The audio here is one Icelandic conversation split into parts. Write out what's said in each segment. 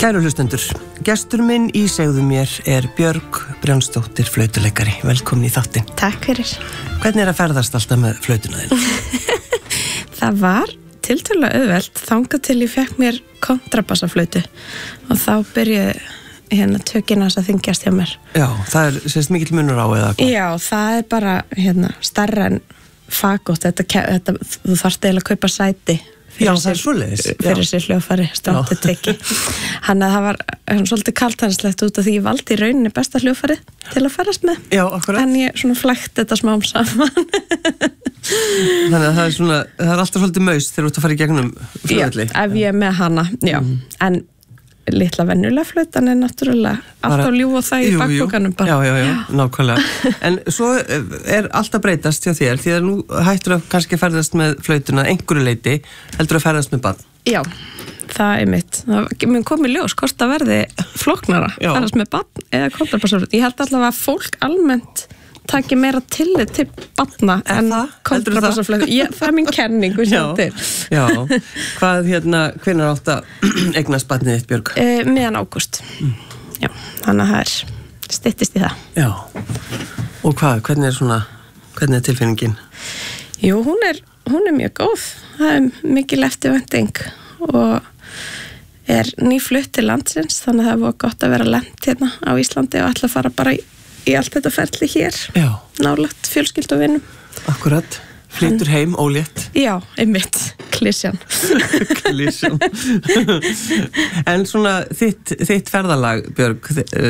Kæru hlustendur, gestur minn í Segðu mér Björg Brjánsdóttir, flautuleikari. Velkomin í þáttinn. Takk fyrir. Hvernig að ferðast alltaf með flautuna þín? Það var tiltölulega auðvelt þangað til ég fekk mér kontrabassaflautu og þá byrjuði tökin að þyngjast hjá mér. Já, það sést mikill munur á eða hvað? Já, það bara stærra en fagott. Þú þarft eiginlega að kaupa sæti. Já, það svoleiðis. Fyrir sér hljóðfæri, strátti teki. Þannig að það var svolítið kaltænslegt út af því ég valdi í rauninni besta hljóðfæri til að ferðast með. Já, akkurat. En ég flækti þetta smám saman. Þannig að það er alltaf svolítið maus þegar þú ert að fara í gegnum flugvelli. Já, ef ég er með hana, já. En litla venjulega flautan er náttúrulega alltaf ljúf og það í bakpokanum bara. Já, nákvæmlega. En svo er alltaf breytast hjá þér, því að nú hættur að kannski ferðast með flautuna einhverju leyti, heldur að ferðast með barn. Já, það er mitt. Það mun komið ljós, hvort það verði flóknara, ferðast með barn eða kontrabassaflautu. Ég held allavega að fólk almennt taki meira tillit til barna en kontrabassaflautu. Það er mín kenning og sjá til. Já, hvað hvenær átt að eignast barnið þitt, Björg? Meðan ágúst. Já, þannig að það styttist í það. Já, og hvernig er tilfinningin? Jú, hún er mjög góð. Það er mikil eftirvænting og er nýflutt til landsins, þannig að það var gott að vera lent hérna á Íslandi og ætla að fara bara í allt þetta ferli hér. Já. Nálægt fjölskyldu og vinum. Akkurat. Flytur heim ólétt. Já, einmitt. Klisjan. Klisjan. En svona þitt ferðalag, Björg,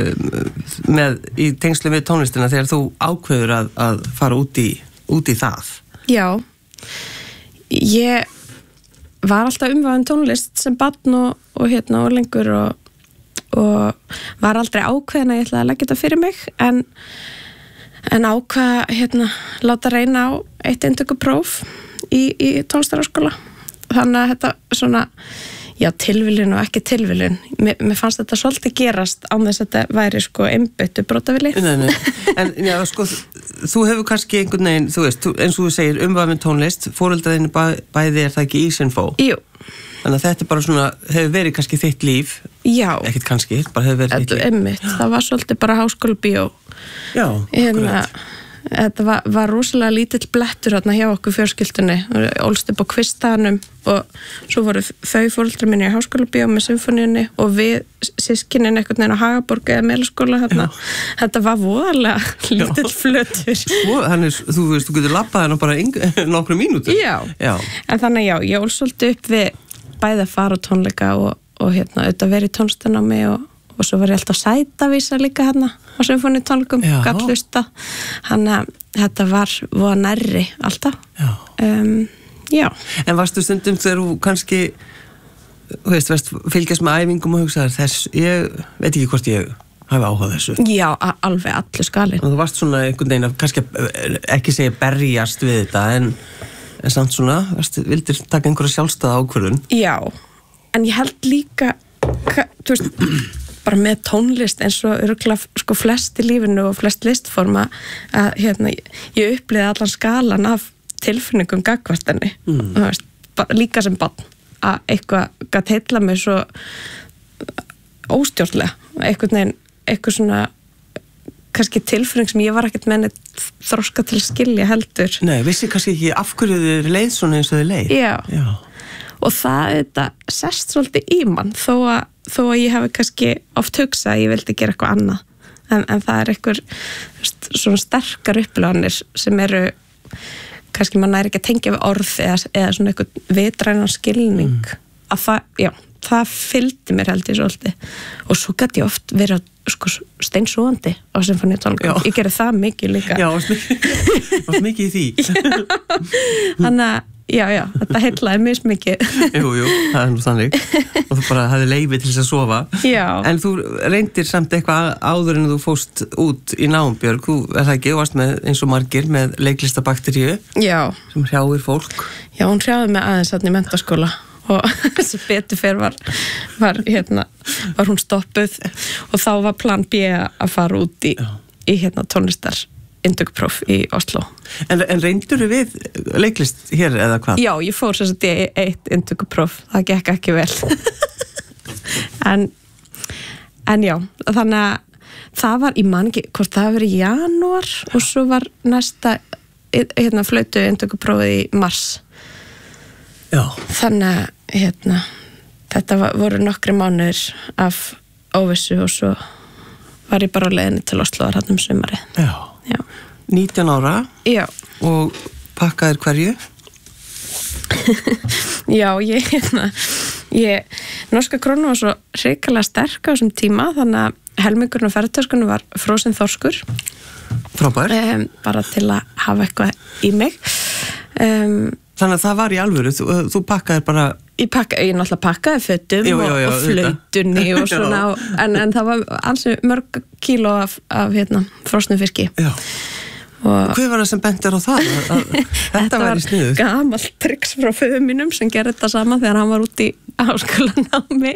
í tengslu við tónlistina þegar þú ákveður að fara út í það. Já. Ég var alltaf umvafin tónlist sem barn og lengur og var aldrei ákveðin að ég ætlaði að leggja þetta fyrir mig en ákvað láta reyna á eitt inntökupróf í tónlistarháskóla. Þannig að þetta svona tilviljun og ekki tilviljun. Mér fannst þetta svolítið gerast án þess að þetta væri einbeittu brotavili. Nei. En þú hefur kannski einhvern veginn, þú veist, eins og þú segir umvafin tónlist, foreldraðinu bæði er það ekki Ísinfó? Jú. Þannig að þetta bara svona hefur verið kannski þitt líf. Já. Ekkert kannski, bara hefur verið þitt líf. Einmitt, það var svolítið bara háskólabíó. Já, akkurat. Þetta var rosalega lítill blettur hérna hjá okkur fjölskyldunni. Ólst upp á Kvistaðanum og svo voru þau foreldrar minni í háskólabíó með symfóníunni og við systkinin einhvern veginn á Hagaborg eða Melaskóla hérna. Þetta var voðalega lítill flötur. Þannig, þú veist, þú getur labbað hérna bara nokkru mínútur. Já. En þannig ég ólst svolítið upp við bæði að fara á tónleika og auðvitað verið í tónlistanámi og svo var ég alltaf sætavísa líka hérna á symfóníutónleikum, gat hlusta. Þannig að þetta var voða nærri alltaf. Já. En varstu stundum þegar þú kannski fylgjast með æfingum og hugsaðir ég veit ekki hvort ég hafi áhugað þessu? Já, alveg allir skalinn. Og þú varst svona einhvern veginn að kannski ekki segja berjast við þetta en samt svona, vildir taka einhverja sjálfstæða ákvörðun? Já, en ég held líka, þú veist, bara með tónlist eins og örugglega flest í lífinu og flest listforma að ég upplýði allan skalan af tilfinningum gagnvart henni. Þú veist, líka sem barn að eitthvað gat heilla mig svo óstjórnlega, eitthvað svona kannski tilfinning sem ég var ekkert með þroska til að skilja heldur. Nei, vissi kannski ekki af hverju þið leið svona eins og þið leið. Já. Og þetta sest svolítið í mann þó að ég hafi kannski oft hugsað að ég vildi gera eitthvað annað. En það er eitthvað svona sterkar upplifanir sem eru kannski maður næri ekki að tengja við orð eða svona eitthvað vitrænan skilning. Að það fylgdi mér held ég svolítið. Og svo gæti ég oft verið steinsóandi á symfóníutónleikum. Ég gerði það mikið líka. Já, varst mikið í því. Þannig að, já, þetta heillaði mismikið. Jú, það er nú þannig. Og þú bara hafði leyfi til þess að sofa. Já. En þú reyndir samt eitthvað áður en þú fóst út í nám, Björg. Þú það ekki, varst með eins og margir með leiklistabakteríu. Já. Sem hrjáir fólk. Já, hún hrjáði mig aðeins þarna í menntaskóla. Og þessi betur fyrr var hún stoppuð og þá var plan B að fara út í tónlistar inntökupróf í Oslo. En reyndur við leiklist hér eða hvað? Já, ég fór sem sagt í eitt inntökupróf, það gekk ekki vel. En En já, þannig að það var, ég man ekki hvort það var í janúar og svo var næsta flautu inntökuprófið í mars. Já. Þannig að þetta voru nokkri mánuðir af óvissu og svo var ég bara á leiðinni til Oslo þarna sumarið. Já. 19 ára. Já. Og pakkaðir hverju? Já, norska krónu var svo hrikalega sterk á þessum tíma, þannig að helmingurinn á ferðtöskunum var frosin þorskur. Frábær. Bara til að hafa eitthvað í mig. Þannig að það var í alvöru, þú pakkaðir bara... Ég náttúrulega pakkaði fötum og flautunni og svona, en það var ansi mörg kíló af frosnum fiski. Já. Og hver var það sem bent á það? Þetta var í sniðu. Þetta var gamalt triks frá föðum mínum sem gerði þetta saman þegar hann var út í háskólanámi.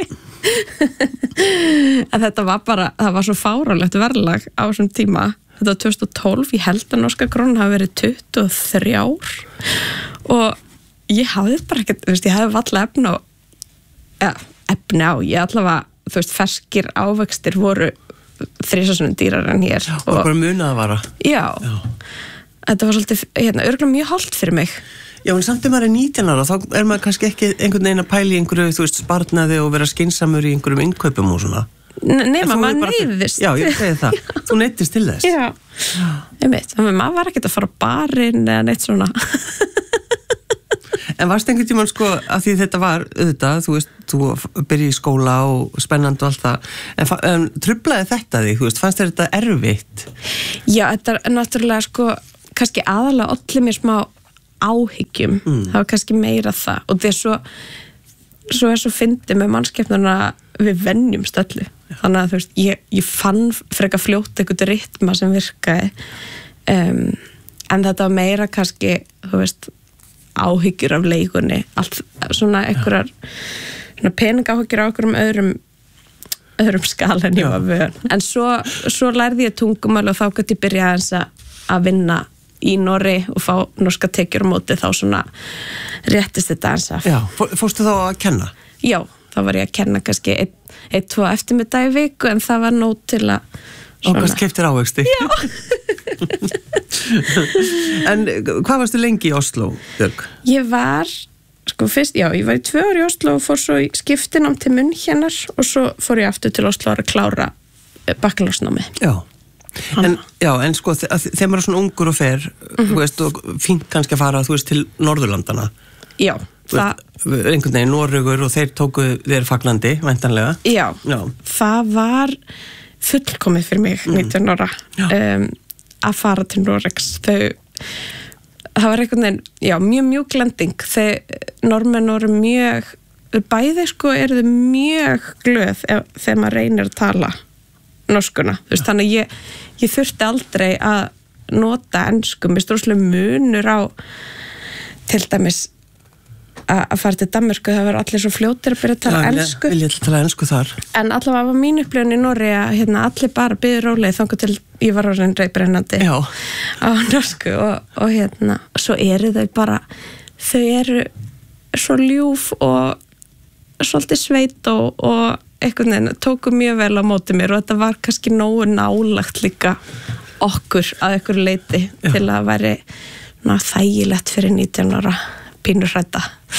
En þetta var bara, það var svo fáránlegt verðlag á þessum tíma. Þetta var 2012, ég held að norska krónan hafi verið 23 og ég hafði bara ekkert, ég hafði valla efni á, ég allavega, ferskir ávextir voru 3 sinnum dýrar en hér. Og bara munað að vara. Já. Þetta var svolítið, örugglega mjög hollt fyrir mig. Já, en samt maður 19 ára, þá maður kannski ekki einhvern veginn að pæla í einhverju, sparnaði og vera skynsamur í einhverjum innkaupum og svona. Nema, maður neyðist. Já, ég segi það. Þú neyðist til þess. Já. Þannig maður var ekkert að fara á barinn eða neitt svona. En varst einhvern tímann að því þetta var auðvitað, þú byrji í skóla og spennandi og allt það, en truflaði þetta þig, fannst þér þetta erfitt? Já, þetta er náttúrulega kannski aðalega olli mér smá áhyggjum, það var kannski meira það og það er svo fyndið með mannskepnuna við venjumst öllu, þannig að ég fann frekar fljótt einhvern ritma sem virkaði, en þetta var meira kannski, áhyggjur af leikunni, allt svona einhverjar peningáhyggjur á einhverjum öðrum skala en ég var vön. En svo lærði ég tungumál og þá gæti ég byrja að vinna í Noregi og fá norska tekjur á móti, þá svona réttist þetta eins af. Já, fórstu þá að kenna? Já, þá var ég að kenna kannski 1-2 eftirmiddag í viku, en það var nóg til að og hvað skiptir ávexti? Já. En hvað varstu lengi í Oslo, Björg? Ég var, fyrst, ég var í 2 ár í Oslo og fór svo í skiptinám til Münchenar og svo fór ég aftur til Oslo að klára bakkalaursnámi. Já. En þegar maður er svona ungur og fer, og fínt kannski að fara, til Norðurlandana. Já. Einhvern veginn Noregur og þeir tóku þér fagnandi, væntanlega. Já. Það var fullkomið fyrir mig 19 ára að fara til Noregs. Það var einhvern veginn, mjög mjúk lending. Normenn voru mjög, bæði eru þau mjög glöð þegar maður reynir að tala norskuna. Þannig ég þurfti aldrei að nota ensku. Mér stróðslega munur á til dæmis að fara til Danmörku, það var allir svo fljótir að byrja að tala ensku. Vilja tala ensku þar. En allavega var mín upplifun í Noregi að allir bara byðu rólega þangað til ég var orðin reiðbrennandi á norsku og svo eru þau bara, þau eru svo ljúf og svolítið sveit og einhvern veginn tóku mjög vel á móti mér og þetta var kannski nógu nálagt líka okkur að einhverju leiti til að veri þægilegt fyrir 19 ára pínur hrædda.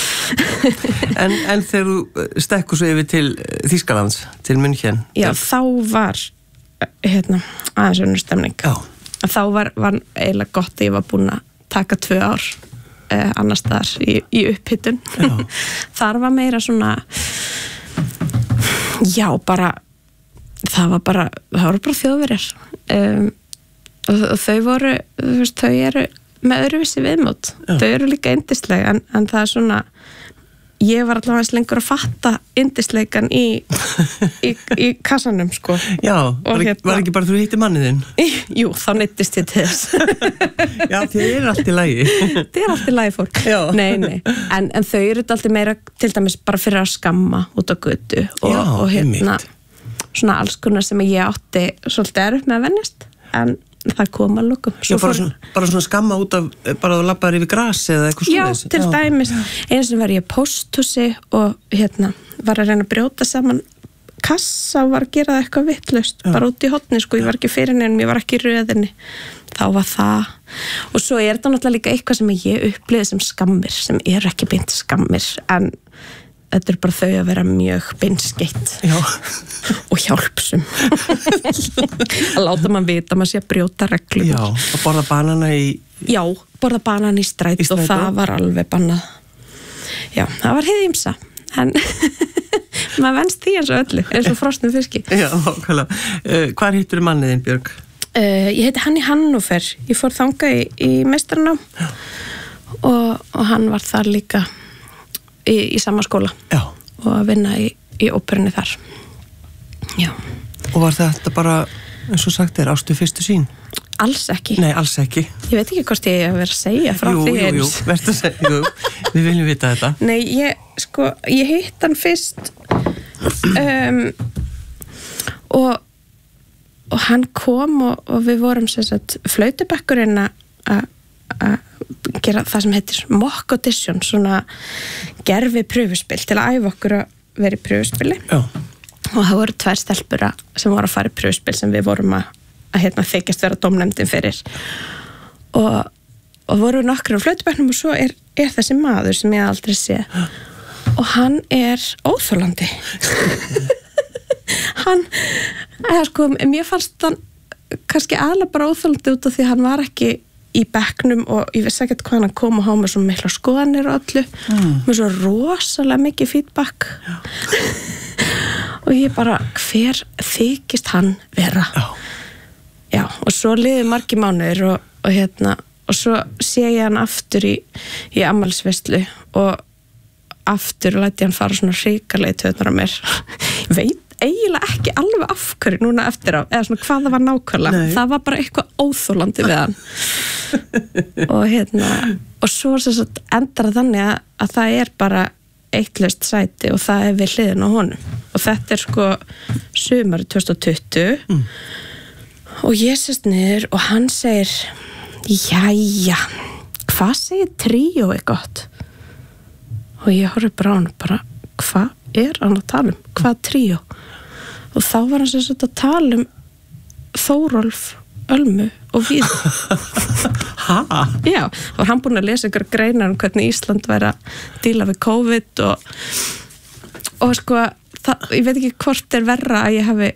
En þegar þú stekkur svo yfir til Þýskalands, til München. Já, þá var aðeins önnur stemning. Já. Þá var eiginlega gott að ég var búin að taka 2 ár annars staðar í upphittun. Þar var meira svona það voru bara þjóðverjar. Og þau voru, þau eru með öðruvísi viðmót. Þau eru líka yndisleg, en það er svona, ég var allavega eins lengur að fatta yndisleikan í kassanum, Já, var ekki bara þú hitti manniðinn? Jú, þá neyttist ég til þess. Já, þið er allt í lagi. Þið er allt í lagi, fólk. Nei. En þau eru alltaf meira, til dæmis, bara fyrir að skamma út á götu og svona alls konar sem ég átti svolítið erfitt með að venjast, en það kom að lokum. Bara svona skamma út af, bara þú labbaðir yfir grasi eða eitthvað svona? Já, til dæmis. Eins og var ég pósthúsi og var að reyna að brjóta saman kassa og var að gera það eitthvað vitlaust, bara út í hotni sko, ég var ekki fyrir nefnum, ég var ekki í röðinni, þá var það. Og svo þetta náttúrulega líka eitthvað sem ég upplifði sem skammir, sem ekki beint skammir, en þetta bara þau að vera mjög beinskeitt og hjálpsum. Að láta mann vita, mann sé að brjóta reglum. Já, og borða banana Já, borða banana í stræt og það var alveg bannað. Já, það var hið ýmsa, en maður venst því eins og öllu, eins og frosnum fiski. Já, okkarlega. Hvar hittur manniðinn, Björg? Ég heiti hann í Hannover. Ég fór þangað í meistaranám og hann var þar líka í sama skóla. Já. Og að vinna í óperunni þar. Já. Og var þetta bara, eins og sagt ástu fyrstu sín? Alls ekki. Nei, alls ekki. Ég veit ekki hvort ég hef verið að segja frá því eins. Jú, verður að segja, við viljum vita þetta. Nei, ég hitt hann fyrst og hann kom og við vorum sem sagt flautubekkurinn að gera það sem heitir mock audition, svona gerfi pröfuspil til að æfa okkur að vera í pröfuspili. Já. Og það voru 2 stelpur sem voru að fara í pröfuspil sem við vorum að þykjast vera dómnefndin fyrir og voru nokkur á flautubeknum og svo er þessi maður sem ég aldrei sé og hann er óþolandi. Mér fannst hann kannski aðlega bara óþolandi út af því hann var ekki í bekknum og ég vissi ekkert hvað hann kom og há með svo mikla skoðanir og öllu með svo rosalega mikið feedback og ég bara, hver þykist hann vera? Já, og svo liði margir mánuðir og svo sé ég hann aftur í afmælisveislu og aftur læti hann fara svona hrikalegi töðnar á mér. Ég veit eiginlega ekki alveg af hverju núna eftir á, eða svona hvað það var nákvæmlega. Nei. Það var bara eitthvað óþolandi við hann. og svo endar þannig að það er bara eittlaust sæti og það er við hliðin á honum. Og þetta er sumari 2020 og ég sest niður og hann segir jæja, hvað segir tríói gott? Og ég horfði bara á hann bara, hvað er hann að tala um? Hvað tríó? Og þá var hann sem sagt að tala um Þórólf, Ölmu og Víði. Hæ? Já, og hann búinn að lesa ykkur greinar um hvernig Ísland væri að díla við COVID og ég veit ekki hvort er verra að ég hafi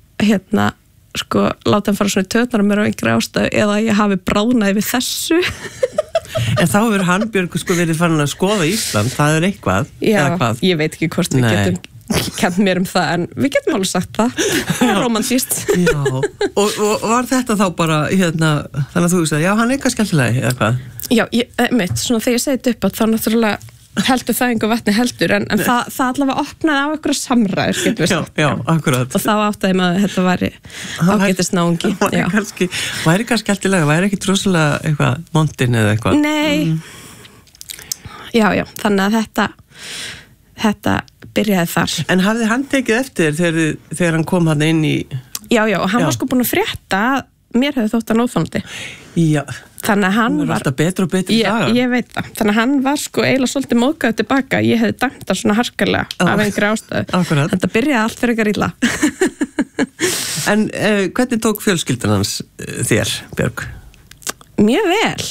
láta hann fara svona í töðnar á mér á einhverju ástæðu eða ég hafi bráðnaði við þessu. En þá hefur hann, Björg, verið farin að skoða Ísland, það er eitthvað. Já, ég veit ekki hvort við getum kennt mér það, en við getum alveg sagt það. Það er romantíst. Já, og var þetta þá bara, þannig að þú veist að, já, hann er eitthvað skemmtilegi, eða hvað? Já, svona þegar ég segi þetta upp að þá náttúrulega heldur það einhver vatni heldur en það allavega opnaði á einhverja samræður, getur við sagt. Já, akkurat. Og þá áttaði maður að þetta væri ágætisnáungi. Væri kannski skemmtilega, væri ekki trúslega eitthvað montin eða eitthvað? Nei. Já, þannig að þetta byrjaði þar. En hafði hann tekið eftir þegar hann kom hann inn í... Já, og hann var búinn að frétta að mér hefði þótt hann óþolandi. Já. Þannig að hann var alltaf betur og betur dagar. Ég veit það. Þannig að hann var eiginlega svolítið móðgæður tilbaka. Ég hefði dæmt það svona harkalega af einhverju ástæðu. Akkurat. Þetta byrjaði allt fyrir ykkar illa. En hvernig tók fjölskyldan hans þér, Björg? Mjög vel.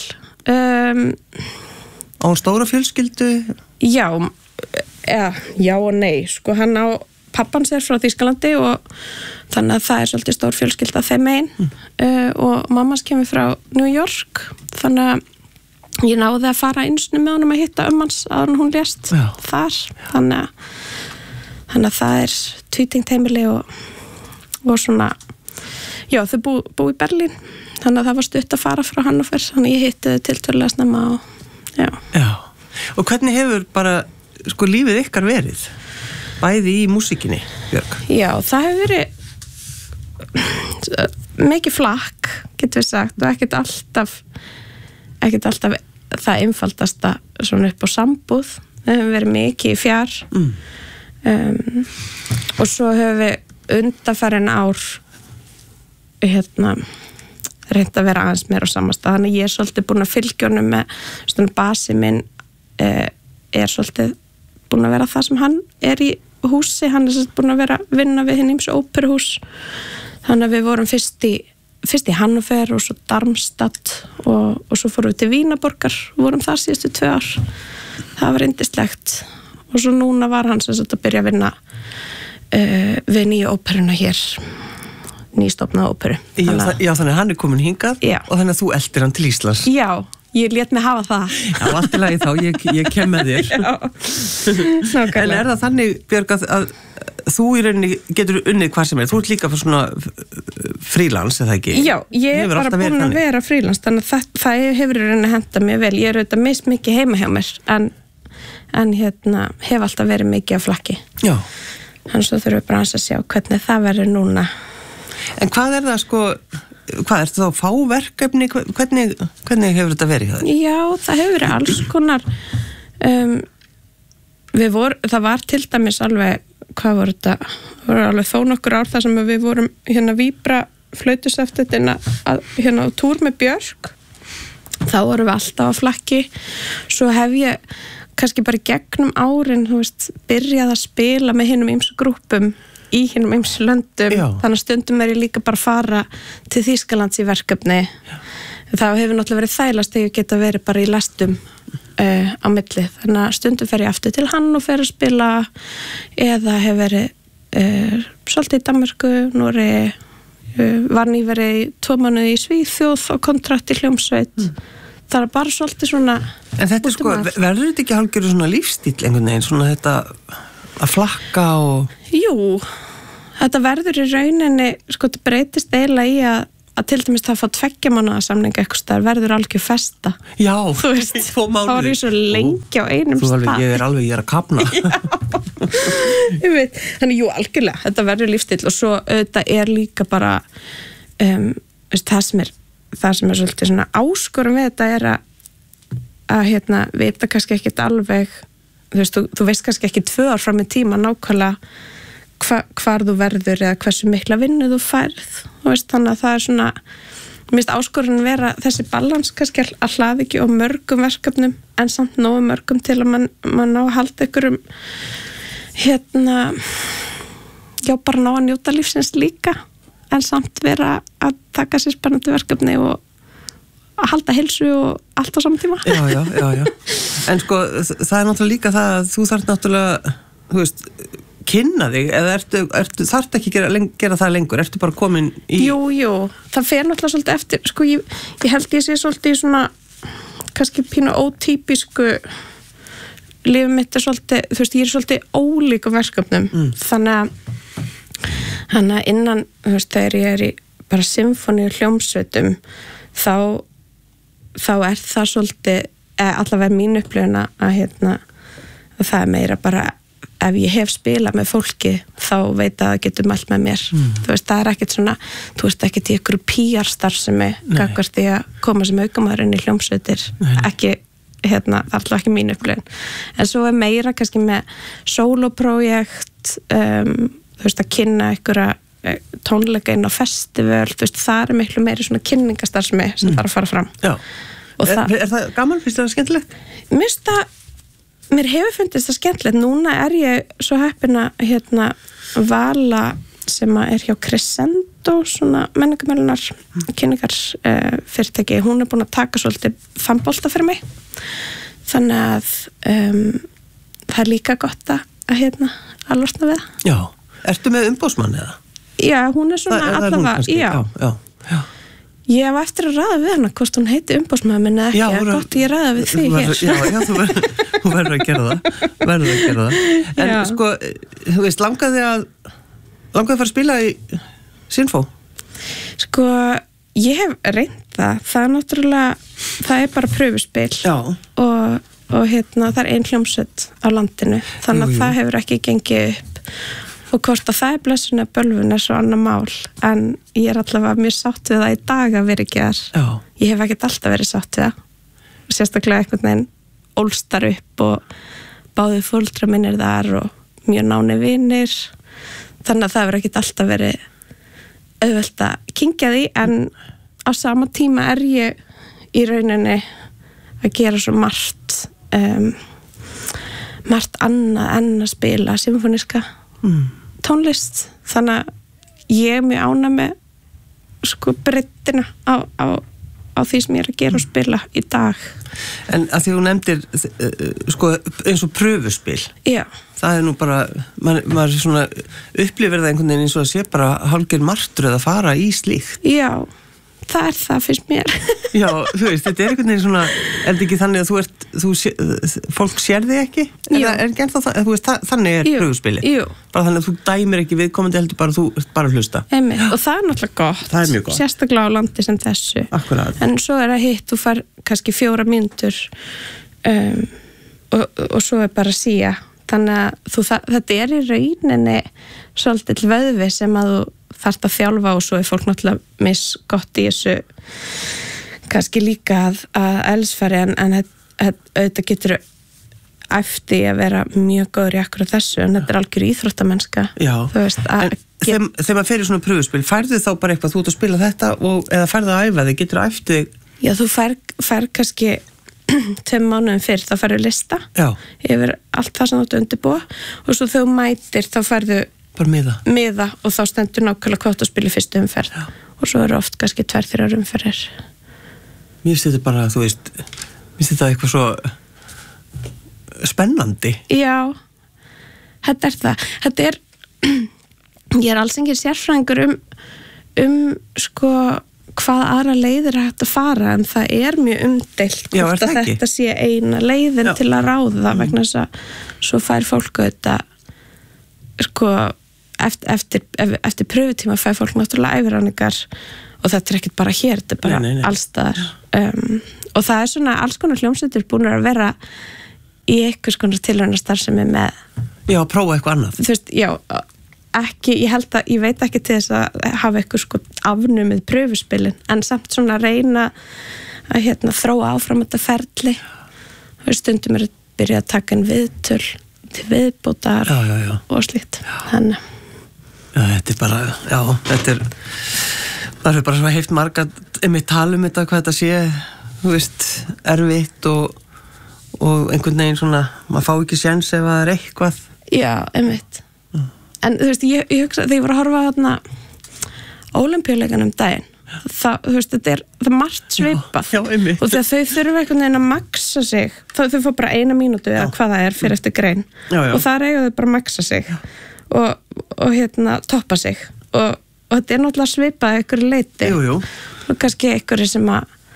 Á stóra fjölskyldu? Já og nei. Hann á pappans er frá Þýskalandi og þannig að það er svolítið stór fjölskylda þeim einn og mammans kemur frá New York þannig að ég náði að fara einsinu með honum að hitta hans áður en hún lést þar þannig að það er tvítengt heimili og svona þau bú í Berlín þannig að það var stutt að fara frá Hannover þannig ég hitti þau tiltölulega snemma og hvernig hefur bara lífið ykkar verið? Bæði í músíkinni, Björg? Já, það hefur verið mikið flakk, getur við sagt, og ekkert alltaf það einfaldasta svona upp á sambúð. Það hefur verið mikið í fjár. Og svo hefur við undanfarin ár reynt að vera aðeins meira á samastað. Þannig ég er svolítið búin að fylgja honum með svona basi minn er svolítið búin að vera það sem hann er í húsi, hann er búin að vera að vinna við hinn ýmsu óperuhús, þannig að við vorum fyrst í Hannover og svo Darmstadt og svo fórum við til Vínaborgar, vorum þar síðustu 2 ár, það var yndislegt og svo núna var hann sem sagt að byrja að vinna við nýju óperuna hér, nýstofnaða óperu. Já, þannig að hann er komin hingað og þannig að þú eldir hann til Íslands. Já, ég lét mig hafa það. Já, allt í lagi þá, ég kem með þér. En er það þannig, Björg, að þú í rauninni getur unnið hvað sem þú ert líka fyrir svona frílans, eða ekki? Já, ég er bara búin að vera frílans, þannig að það hefur í rauninni hentað mér vel. Ég er auðvitað mist mikið heima hjá mér, en hef alltaf verið mikið á flakki. Já. Þannig svo þurfum við bara að sjá hvernig það verður núna. En hvað er það hvað er það þá fáverkefni, hvernig hefur þetta verið? Já, það hefur verið alls konar. Það var til dæmis alveg, hvað voru þetta? Það voru alveg þó nokkur ár þar sem við vorum víbra flautuseftetina á túr með Björk. Þá vorum við alltaf á flakki. Svo hef ég kannski bara gegnum árin, byrjað að spila með hinum ýmsu grúppum í hinum ýmsu löndum. Já. Þannig að stundum er ég líka bara að fara til Þýskalands í verkefni. Já. Það hefur náttúrulega verið þælast þegar ég geta verið bara í lestum á milli. Þannig að stundum fer ég aftur til hann og fer að spila eða hef verið svolítið í Danmörku, Noregi, var nýverið í 2 mánuði í Svíþjóð og kontrakt í hljómsveit. Það er bara svolítið svona. En þetta verður þetta ekki hálfgerður svona lífstíll einhvern veginn, svona þetta að flakka og... Jú, þetta verður í rauninni, þetta breytist eiginlega í að til dæmis það að fá 2 mánaða samning eitthvað staðar verður algjör festa. Já, þú veist, þá var ég svo lengi á einum stað. Ég er að kapna. Ég veit, þannig jú, algjörlega, þetta verður lífstíll og svo þetta er líka bara það sem er svolítið svona áskorum við þetta er að vita kannski ekkit alveg, þú veist kannski ekki 2 ár fram í tíma nákvæmlega hvar þú verður eða hversu mikla vinnu þú færð, þannig að það er svona, mér finnst áskorun vera þessi balans kannski að hlaða ekki á mörgum verkefnum en samt nógu mörgum til að mann ná að halda ykkurum bara ná að njóta lífsins líka en samt vera að taka sér spennandi verkefni og að halda heilsu og allt á saman tíma. Já. En það er náttúrulega líka það að þú þarf náttúrulega, kynna þig, eða þarf ekki gera það lengur, ertu bara komin í... Jú, það fer náttúrulega svolítið eftir, ég held ég sé svolítið svona, kannski pínu ótípisku, lífið mitt er svolítið, ég er svolítið ólíkum verkefnum, þannig að innan, þegar ég er í bara symfóníu hljómsveitum þá er það svolítið allavega mín upplifun að það er meira bara ef ég hef spilað með fólki þá veit að það getur mælt með mér það er ekkert svona, þú veist ekkert í ykkur PR-starfsemi gagnvart því að koma sem aukamæður inn í hljómsveitir ekki, það er alltaf ekki mín upplifun en svo er meira kannski með sólóprojekt að kynna einhverja tónleika inn á festival, það er miklu meiri svona kynningastarfsemi sem þarf að fara fram. Já. Er það gaman? Finnst það skemmtilegt? Mér hefur fundist það skemmtilegt. Núna er ég svo heppin að Vala sem er hjá Crescendo, svona menningamölunar kynningarfyrirtæki, hún er búin að taka svolítið fannbolta fyrir mig. Þannig að það er líka gott að losna við það. Já. Ertu með umboðsmann eða? Já, hún er svona allavega, já. Ég hef eftir að ræða við hana hvort hún heiti umboðsmaður minn eða ekki, gott ég ræða við þig hér. Já, þú verður að gera það. En þú veist, langaði að fara að spila í Sinfó? Ég hef reynt það er náttúrulega, það er bara pröfuspil og það er ein hljómsveit á landinu, þannig að það hefur ekki gengið upp og hvort að það er blessun eða bölvun er svo annar mál en ég er allavega mjög sátt við það í dag að vera ekki þar. Ég hef ekkert alltaf verið sátt við það sérstaklega einhvern veginn ólstar upp og báðið foreldrar mínir þar og mjög náni vinir þannig að það hefur ekkert alltaf verið auðvelt að kyngja því en á sama tíma er ég í rauninni að gera svo margt margt annað en að spila symfóníska tónlist, þannig að ég er mjög ánægð með sko breiddina á því sem ég er að gera og spila í dag. En að því þú nefndir sko eins og pröfuspil. Já. Það er nú bara, maður svona upplifir það einhvern veginn eins og að sé bara hálfgerð martröð að fara í slíkt. Já, það er það fyrst mér. Já, þú veist, þetta er einhvern veginn svona, er þetta ekki þannig að fólk sér þig ekki? Er ekki ennþá það, þú veist, þannig er pröfuspili? Jú. Bara þannig að þú dæmir ekki viðkomandi heldur bara, þú ert bara að hlusta. Einmitt, og það er náttúrulega gott. Það er mjög gott. Sérstaklega á landi sem þessu. Akkurat. En svo er það hitt, þú fær kannski 4 mínútur og svo er bara síja. Þannig að þetta er í rauninni svolítið vöðvi sem að þú þarft að þjálfa og svo er fólk náttúrulega misgott í þessu kannski líka að elsfæri en auðvitað getur æfti að vera mjög góður í akkurat þessu en þetta er algjör íþróttamennska. Já, veist, þegar maður fer í svona pröfuspil, færðu þá bara eitthvað, þú ert að spila þetta eða færðu að æfa þig, getur að æfti þig? Já, þú fær kannski 2 mánuðum fyrr, þá færðu lista yfir allt það sem þú ert að undirbúa og svo þegar þú mætir þá færðu bara miða og þá stendur nákvæmlega hvort þú spilir fyrstu umferð og svo eru oft kannski 2-3 umferðir. Mér finnst þetta bara, þú veist, mér finnst þetta eitthvað svo spennandi. Já, þetta er það. Þetta er, ég er alls engin sérfræðingur sko hvað aðra leiðir hægt að fara en það er mjög umdeilt hvort að þetta sé eina leiðin til að ráða vegna þess að svo fær fólk auðvitað sko eftir pröfutíma fær fólk náttúrulega æviráningar og þetta er ekkert bara hér, þetta er bara allstaðar og það er svona alls konar hljómsveitir búin að vera í einhvers konar tilraunastarfsemi með prófa eitthvað annað. Þú veist, ekki, ég veit ekki til þess að hafa eitthvað sko afnumið pröfuspilin, en samt svona reyna að þróa áfram þetta ferli. Stundum er að byrja að taka en viðtöl til viðbótar og slíkt. Þannig. Já, þetta er bara, þetta er það er bara svona heilt marga einmitt tala þetta, hvað þetta sé, þú veist, erfitt og einhvern veginn svona, maður fá ekki séns ef það er eitthvað. Já, einmitt. En þú veist, ég hugsa, þegar ég var að horfa á þarna Ólympíuleikanum daginn, þú veist, það er margt svipað og þegar þau þurfa einhvern veginn að maxa sig, þau fá bara 1 mínútu eða hvað það er fyrir eftir grein og þar eiga þau bara að maxa sig og toppa sig og þetta er náttúrulega svipað einhverju leiti og kannski einhverju sem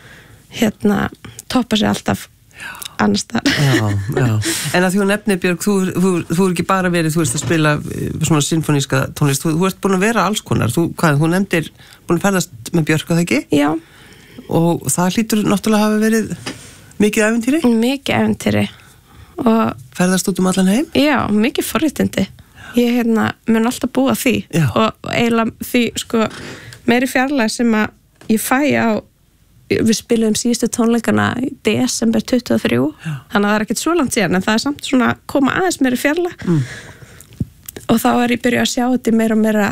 að toppa sig alltaf annars þar. En að því hún nefnir, Björg, þú er ekki bara verið, þú veist, að spila svona sinfoníska tónlist, þú ert búin að vera alls konar, þú nefndir búin að ferðast með Björk, að það ekki? Já. Og það hlýtur náttúrulega hafa verið mikið ævintýri? Mikið ævintýri. Ferðast út allan heim? Já, mikið forréttindi. Ég mun alltaf búa því og eiginlega því, sko, meiri fjarlæg sem að ég fæ á við spilum síðustu tónleikana í desember 23 þannig að það er ekkert svo langt síðan en það er samt svona að koma aðeins meiri fjarlæg og þá er ég byrjuð að sjá þetta meira og meira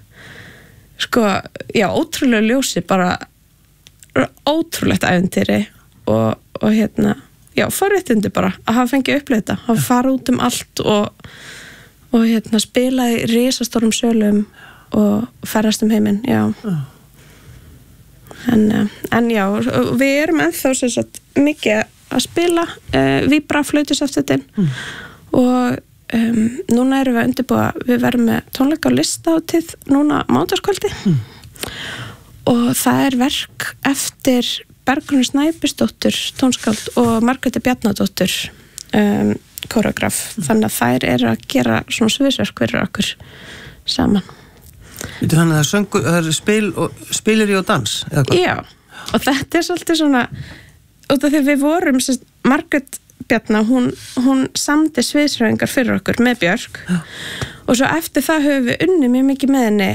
sko, ótrúlega ljósi bara ótrúlegt ævintýri og forréttindi bara að hafa fengið að upplifa þetta, hafa farið út allt og spila í risastórum sölum og ferðast heiminn, En já, við erum ennþá mikið að spila víbra flautusaftetinn og núna erum við að undirbúa, við verðum með tónleika á listahátíð núna mánudagskvöldi og það er verk eftir Bergrúnu Snæbjörnsdóttur tónskáld og Margréti Bjarnadóttur kóreograf, þannig að þær eru að gera svona sviðsverk fyrir okkur saman. Þannig að það er spilir og dans? Já, og þetta er svolítið svona út af því við vorum Margrét Bjarna, hún samdi sviðsræfingar fyrir okkur með Björk og svo eftir það höfum við unnið mjög mikið með henni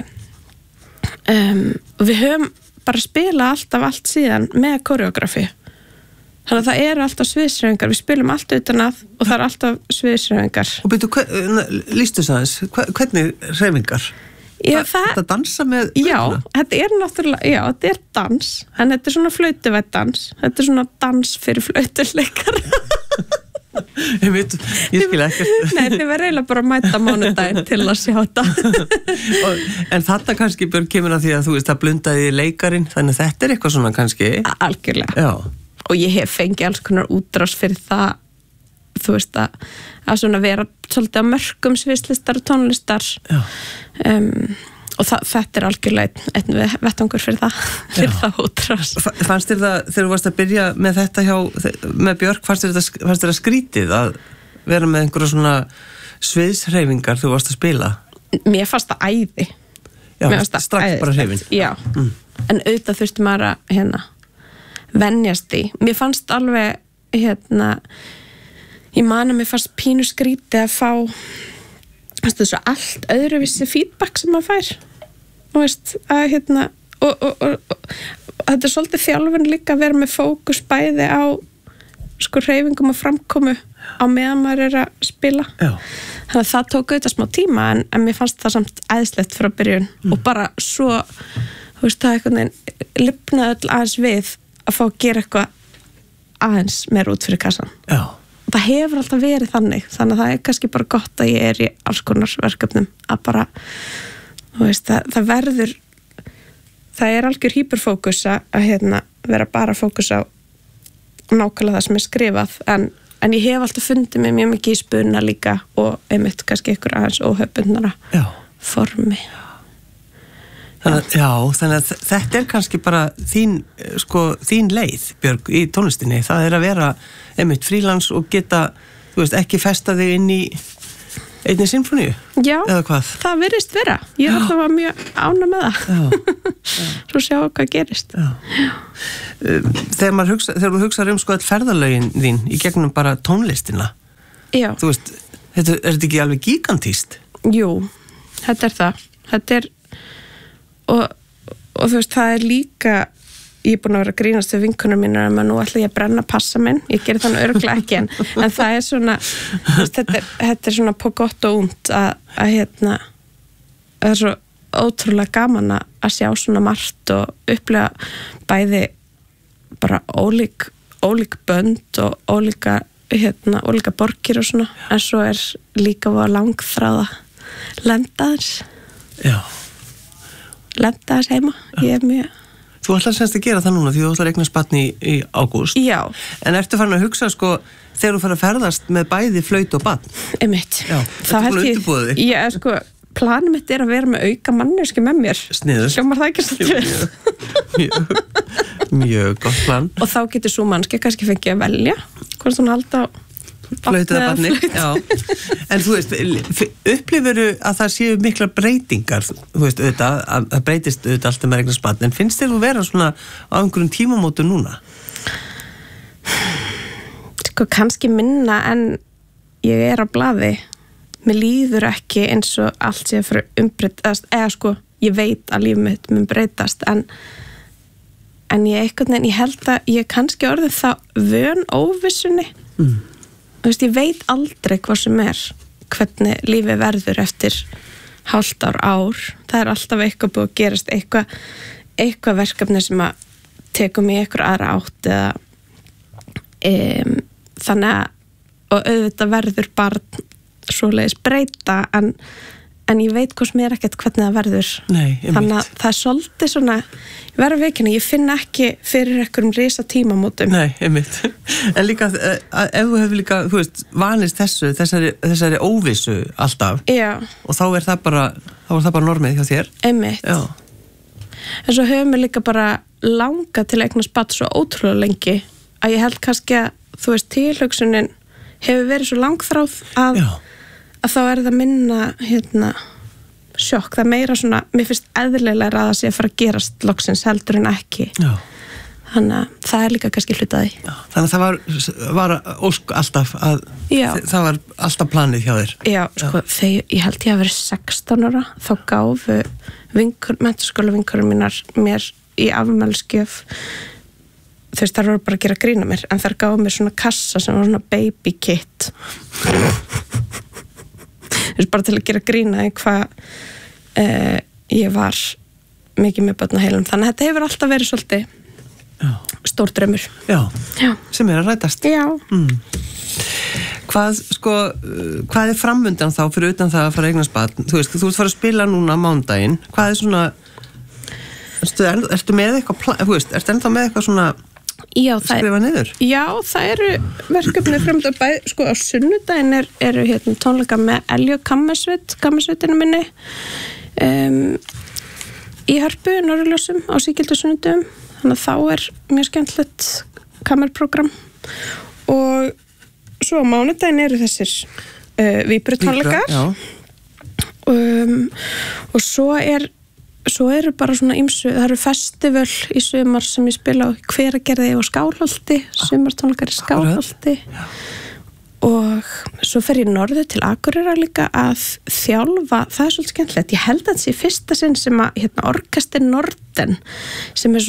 og við höfum bara spilað alltaf allt síðan með koreografi þannig að það eru alltaf sviðsræfingar, við spilum allt utan að og það eru alltaf sviðsræfingar. Og byrju, lístu það eins, hvernig hreyfingar? Þetta dansa með flötuna? Já, þetta er náttúrulega, þetta er dans en þetta er svona flautuvætt dans, þetta er svona dans fyrir flautuleikar Ég skil ekkert. Nei, þið verður eiginlega bara að mæta mánudaginn til að sjá þetta. En þetta kannski Björg kemur að því að þú veist að blundaði leikarin, þannig að þetta eitthvað svona kannski. Algjörlega. Já. Og ég hef fengið alls konar útrás fyrir það, þú veist að svona vera svolítið á mörkum sviðslistar og tónlistar. Já. Og þetta algjörlega einn vettvangur fyrir það útrás. Fannst þér það, þegar þú varst að byrja með þetta með Björk, fannst þér það skrítið að vera með einhverja svona sviðshreyfingar þú varst að spila? Mér fannst það æði. Já, strax bara hreyfing. Já, en auðvitað þurfti maður að venjast í. Mér fannst alveg, ég man að mér fannst pínu skrítið að fá svo allt öðruvísi feedback sem maður fær og veist að og þetta er svolítið þjálfun líka að vera með fókus bæði á sko hreyfingum og framkomu á meðan maður er að spila. Já. Þannig að það tók auðvitað smá tíma en mér fannst það samt æðislegt frá byrjun og bara svo þú veist það einhvern veginn lifnaði öll aðeins við að fá að gera eitthvað aðeins meira út fyrir kassan. Já. Það hefur alltaf verið þannig að það er kannski bara gott að ég er í alls konar verkefnum að bara, þú veist, það verður það er algjör hyperfókus að vera bara fókus á nákvæmlega það sem er skrifað en ég hef alltaf fundið mig mjög mikið í spuna líka og einmitt kannski ykkur aðeins óhefbundnara formi. Þannig að þetta er kannski bara þín leið, Björg, í tónlistinni. Það er að vera einmitt frílans og geta, þú veist, ekki festa þig inn í einni sinfóníu. Já, eða hvað? Það virðist vera. Ég er alltaf mjög ánægð með það. Svo sjá hvað gerist. Þegar þú hugsar all ferðalögin þín í gegnum bara tónlistina. Já. Þú veist, er þetta ekki alveg gigantískt? Jú, þetta er það. Þetta er og þú veist, það er líka ég er búin að vera að grínast við vinkonur mínar að nú ætla ég að brenna passa minn ég gerir þannig örugglega ekki en það er svona veist, þetta er svona på gott og und að það er svo ótrúlega gaman að sjá svona margt og upplega bæði bara ólík bönd og ólíka borgir og svona en svo er líka langþráða lendaðins lendaðis heima, ég er mjög Þú ætlar semst að gera það núna því þú ætlar að eignast barn í ágúst. Já. En ertu farin að hugsa þegar þú fara að ferðast með bæði flaut og barn? Einmitt. Já, þetta er búin að undirbúða þig. Já, planið mitt er að vera með auka manneski með mér. Sniður. Hljómar það ekki svo mjög gott plan. Og þá getur svo mannski kannski fengið að velja hvort hún halda á flautu eða barni. Já. En þú veist, upplifuru að það séu miklar breytingar, þú veist, auðvitað, að það breytist auðvitað alltaf með eignast barn, en finnst þér þú vera svona á einhverjum tímamótu núna? Kannski minna en ég er á blaði. Mér líður ekki eins og allt sé að fara umbreytast, ég veit að líf mitt mun breytast, en ég held að ég kannski orðið það vön óvissunni. Þú veist, ég veit aldrei hvað sem er, hvernig lífið verður eftir hálft ár. Það er alltaf eitthvað búið að gerast, eitthvað verkefni sem að tekum í eitthvað aðra átt eða þannig að, og auðvitað verður barn svoleiðis breyta, en ég veit hvað sem er ekkert hvernig það verður. Nei, þannig að það er svolítið svona, ég verður veikina, ég finn ekki fyrir einhverjum risa tímamótum. Nei, einmitt. En líka, ef þú hefur líka, þú veist, vanist þessari óvissu alltaf, já. Og þá er það bara normið hjá þér. Einmitt. Já. En svo höfum við líka bara langað til að eignast barn svo ótrúlega lengi, að ég held kannski að, þú veist, tilhugsunin hefur verið svo langþráð að þá er það minna sjokk, það er meira svona mér finnst eðlilega að það sé að fara að gerast loksins heldur en ekki. Já. Þannig að það er líka kannski hlutaði. Þannig að það var ósk alltaf að það var alltaf planið hjá þér. Já, ég held ég að vera 16 ára, þá gáfu menntaskóla vinkonur mínar mér í afmælisgjöf. Þú veist, þær voru bara að gera grína mér, en þær gáfu mér svona kassa sem var svona baby kit. Þú veist, bara til að gera grína í hvað ég var mikið með börn á heilum. Þannig að þetta hefur alltaf verið svolítið stór draumur. Já, sem er að rætast. Já. Hvað framundan þá fyrir utan það að fara að eignast barn? Þú veist, þú ert fara að spila núna mándaginn. Hvað svona, ertu með eitthvað, þú veist, ertu ennþá með eitthvað svona skrifa niður? Já, það eru verkefni framundan bæði, á sunnudaginn eru tónleika með Elju kammersveitinu minni í Hörpu, Norðurljósum á Sígildu sunnudum. Þannig að þá mjög skemmtilegt kammerprogram og svo á mánudaginn eru þessir víbrutónleikar og svo eru bara svona ýmsu, það eru festival í sumar sem ég spila á Hveragerði og Skálholti, sumartónleikar í Skálholti og svo fer ég norður til Akureyrar líka að þjálfa, það er svolítið skemmtilegt, ég held að það sé fyrsta sinn sem að Orkester Norden sem er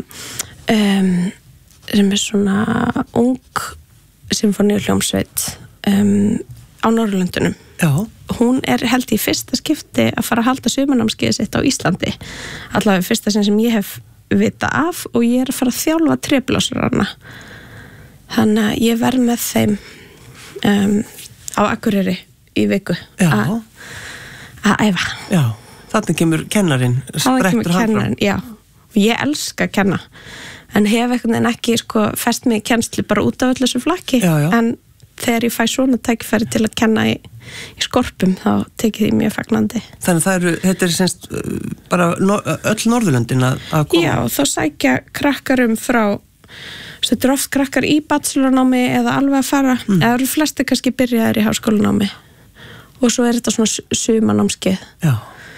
svona ung symfóníuhljómsveit á Norðurlöndunum. Já. Hún held í fyrsta skipti að fara að halda sumarnámskeiðið sitt á Íslandi. Allavega fyrsta sinn sem ég hef vita af og ég er að fara að þjálfa tréblásarana. Þannig að ég verð með þeim á Akureyri í viku að æfa. Já, þannig kemur kennarinn. Þannig kemur kennarinn, já. Ég elska að kenna. En hef einhvern veginn ekki fest mig í kennslu bara út af öllu þessu flakki. En þegar ég fæ svona tækifæri til að kenna í Skorpum þá tekið því mjög fagnandi. Þannig að þetta semst bara öll Norðurlöndin að koma? Já, þá sækja krakkar frá, þetta oft krakkar í bachelornámi eða alveg að fara, eða eru flesti kannski byrjaðir í háskólanámi og svo þetta svona sumarnámskeið. Já.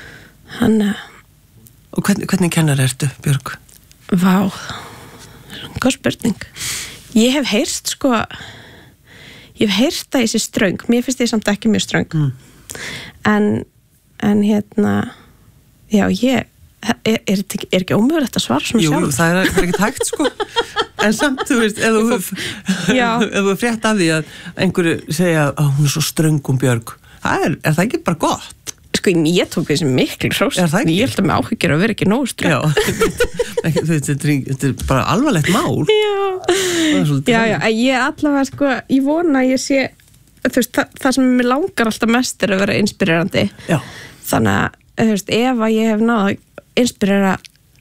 Og hvernig kennar ertu, Björg? Vá, góð spurning. Ég hef heyrt ég hef heyrt að ég sé ströng, mér finnst ég samt ekki mjög ströng en já, ég er ekki ómögulegt að svara svona sjálf. Jú, það er ekki hægt en samt, þú veist, ef þú frétt af því að einhverju segja að hún er svo ströng Björg, er það ekki bara gott? Ég tók þessi miklu hrós. Ég held að mig áhyggjur að vera ekki nógu ströng. Já, þetta er bara alvarlegt mál. Já, ég allavega, ég vona að ég sé, þú veist, það sem mér langar alltaf mest að vera inspirerandi. Já. Þannig að, þú veist, ef að ég hef náð að inspirera,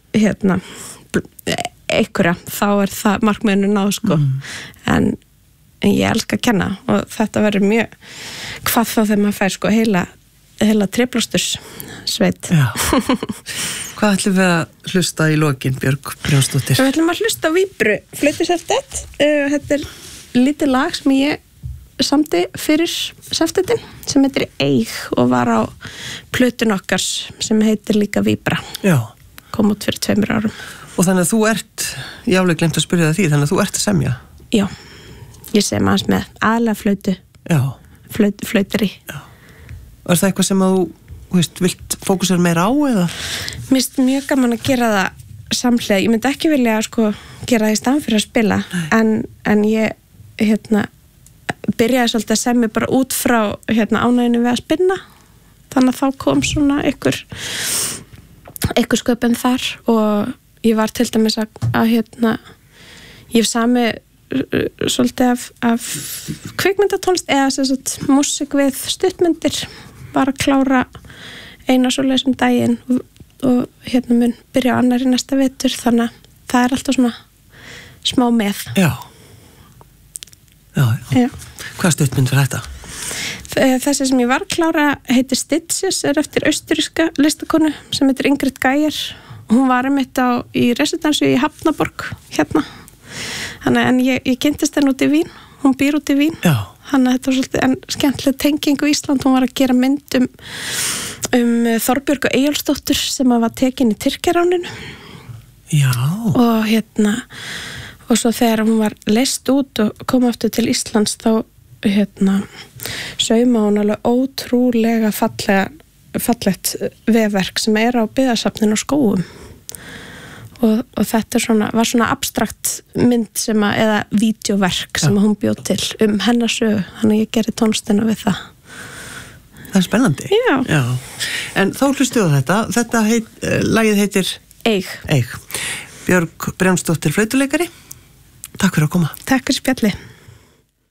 einhverja, þá er það markmiðinu náð, En ég elska að kenna og þetta verður mjög, hvað þá þegar maður fær, heila tréblásturssveit. Já. Hvað ætlum við að hlusta í lokin, Björg Brjánsdóttir? Við ætlum að hlusta á Víbru flautuseftet. Þetta er lítið lag sem ég samdi fyrir seftetin sem heitir Eig og var á plötun okkar sem heitir líka Víbra. Já. Kom út fyrir 2 árum. Og þannig að þú ert, ég álega glemt að spyrja það því, þannig að þú ert að semja? Já. Ég sem aðeins með aðlega flautu. Já. Flautari. Já. Er það eitthvað sem að þú vilt fókusera meira á eða? Mér finnst mjög gaman að gera það samhliða. Ég myndi ekki vilja gera það í staðan fyrir að spila en ég byrjaði svolítið að semja bara út frá ánæginu við að spinna. Þannig að þá kom svona einhver sköpun þar og ég var til dæmis að ég hef sami svolítið af kvikmyndatónlist eða sem sagt músík við stuttmyndir. Var að klára eina svoleiðis daginn og mun byrja á annarri næsta vetur þannig að það er alltaf svona smá með. Já. Hvað stuttmynd fyrir þetta? Þessi sem ég var að klára heitir Stitches, er eftir austuríska listakonu sem heitir Ingrid Geier. Hún var í residensu í Hafnaborg Þannig en ég kynntist henn út í Vín, hún býr út í Vín. Já. Þannig að þetta var svolítið skemmtileg tenging á Ísland. Hún var að gera mynd Þorbjörgu Eyjólfsdóttur sem var tekin í Tyrkjaráninu. Já. Og svo þegar hún var leyst út og kom aftur til Íslands þá sauma hún alveg ótrúlega fallegt vefverk sem er á byggðasafninu á Skógum. Og þetta var svona abstrakt mynd eða vídeóverk sem hún bjóð til hennar sögu, þannig að ég gerði tónlistina við það. Það er spennandi. Já. En þá hlustuðu þetta lagið heitir Eig. Björg Brjánsdóttir flautuleikari, takk fyrir að koma. Takk fyrir spjalli.